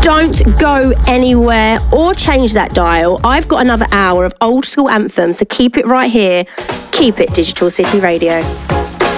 Don't go anywhere or change that dial. I've got another hour of old school anthems, so keep it right here. Keep it Digital City Radio.